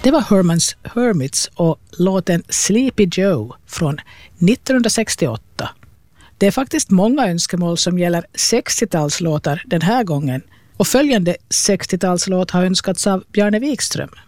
Det var Hermits och låten Sleepy Joe från 1968. Det är faktiskt många önskemål som gäller 60-talslåtar den här gången och följande 60-talslåt har önskats av Bjarne Wikström.